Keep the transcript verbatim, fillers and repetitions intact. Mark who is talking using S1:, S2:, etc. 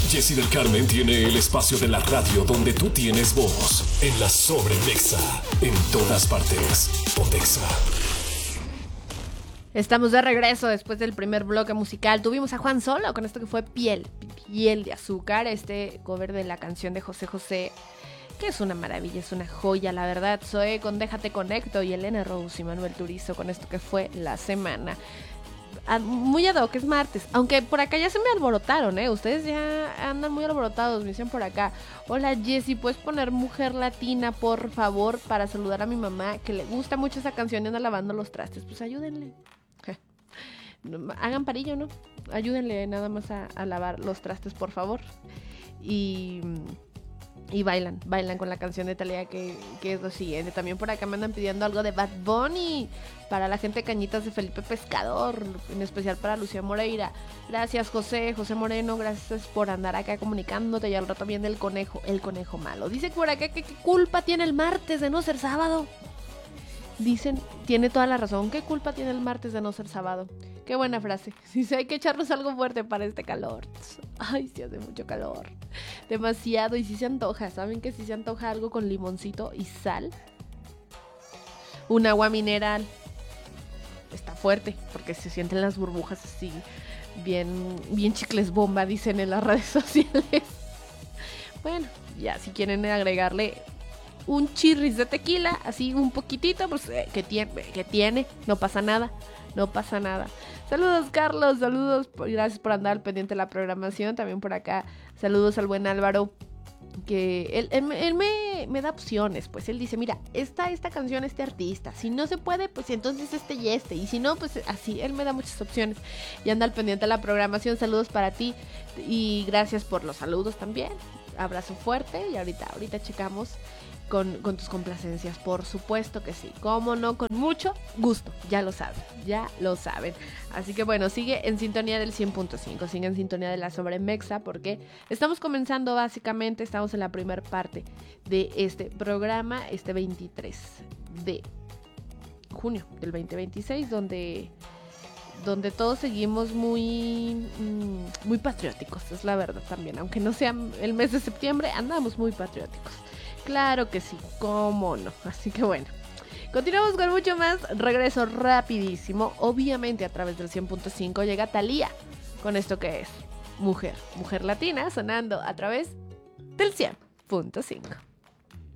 S1: Jessy del Carmen tiene el espacio de la radio donde tú tienes voz. En la Sobremexa. En todas partes. Pontexa.
S2: Estamos de regreso después del primer bloque musical. Tuvimos a Juan Solo con esto que fue Piel, Piel de Azúcar, este cover de la canción de José José, que es una maravilla, es una joya, la verdad. Zoe con Déjate Conecto y Elena Rose y Manuel Turizo con esto que fue La Semana. Ah, muy ad hoc, es martes, aunque por acá ya se me alborotaron, ¿eh? Ustedes ya andan muy alborotados, me dicen por acá. Hola Jessy, ¿puedes poner Mujer Latina, por favor, para saludar a mi mamá, que le gusta mucho esa canción y anda lavando los trastes? Pues ayúdenle. Hagan parillo, ¿no? Ayúdenle nada más a, a lavar los trastes, por favor. Y, y bailan, bailan con la canción de Thalía, que, que es lo siguiente. También por acá me andan pidiendo algo de Bad Bunny para la gente Cañitas de Felipe Pescador, en especial para Lucía Moreira. Gracias José, José Moreno, gracias por andar acá comunicándote. Y al rato viene el conejo, el conejo malo. Dice por acá que qué culpa tiene el martes de no ser sábado. Dicen, tiene toda la razón. ¿Qué culpa tiene el martes de no ser sábado? Qué buena frase. Si sí, hay que echarnos algo fuerte para este calor. Ay, sí hace mucho calor. Demasiado. Y si sí se antoja. ¿Saben que si sí se antoja algo con limoncito y sal? Un agua mineral. Está fuerte porque se sienten las burbujas así. Bien, bien chicles bomba, dicen en las redes sociales. Bueno, ya si quieren agregarle un chirris de tequila, así un poquitito, pues eh, que tiene, que tiene, no pasa nada, no pasa nada. Saludos Carlos, saludos, gracias por andar al pendiente de la programación, también por acá, saludos al buen Álvaro, que él, él, él me, me da opciones, pues él dice, mira, esta, esta canción, este artista, si no se puede, pues entonces este y este, y si no, pues así, él me da muchas opciones, y anda al pendiente de la programación. Saludos para ti, y gracias por los saludos también, abrazo fuerte, y ahorita, ahorita checamos Con, con tus complacencias, por supuesto que sí, cómo no, con mucho gusto, ya lo saben, ya lo saben. Así que bueno, sigue en sintonía del cien punto cinco, sigue en sintonía de la Sobremexa, porque estamos comenzando básicamente, estamos en la primera parte de este programa, este veintitrés de junio del veinte veintiséis, donde... donde todos seguimos muy muy patrióticos, es la verdad también, aunque no sea el mes de septiembre, andamos muy patrióticos. Claro que sí, cómo no. Así que bueno, continuamos con mucho más. Regreso rapidísimo. Obviamente a través del cien punto cinco llega Thalía con esto que es Mujer, Mujer Latina, sonando a través del cien punto cinco.